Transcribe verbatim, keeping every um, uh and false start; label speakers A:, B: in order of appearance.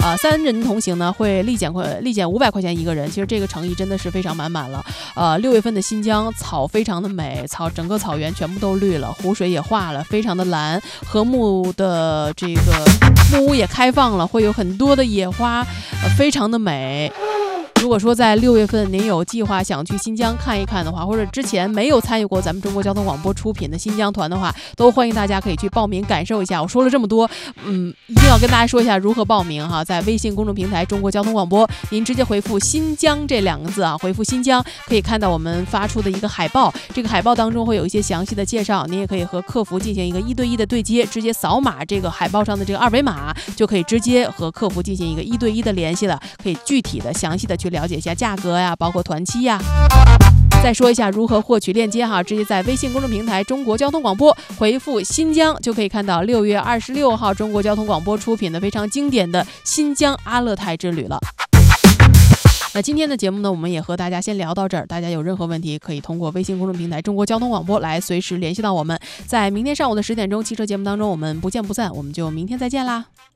A: 呃，三人同行呢会立减块立减五百块钱一个人，其实这个诚意真的是非常满满了。呃，六月份的新疆草非常的美，草整个草原全部都绿了，湖水也化了，非常的蓝，禾木的这个木屋也开放了，会有很多的野花，呃，非常的美。如果说在六月份您有计划想去新疆看一看的话，或者之前没有参与过咱们中国交通广播出品的新疆团的话，都欢迎大家可以去报名感受一下。我说了这么多，嗯，一定要跟大家说一下如何报名哈，在微信公众平台中国交通广播，您直接回复新疆这两个字啊，回复新疆可以看到我们发出的一个海报，这个海报当中会有一些详细的介绍，您也可以和客服进行一个一对一的对接，直接扫码这个海报上的这个二维码，就可以直接和客服进行一个一对一的联系了，可以具体的详细的去了解一下价格呀，包括团期呀。再说一下如何获取链接哈，直接在微信公众平台中国交通广播回复新疆，就可以看到六月二十六号中国交通广播出品的非常经典的新疆阿勒泰之旅了。那今天的节目呢，我们也和大家先聊到这儿，大家有任何问题可以通过微信公众平台中国交通广播来随时联系到我们。在明天上午的十点钟汽车节目当中，我们不见不散，我们就明天再见啦。